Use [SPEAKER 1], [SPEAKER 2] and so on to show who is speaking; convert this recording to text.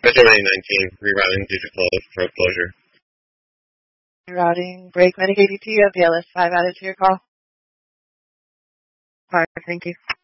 [SPEAKER 1] Metro 19, rerouting due to road closure.
[SPEAKER 2] Rerouting, brake, Medic ADT of BLS 5 added to your call. Alright, thank you.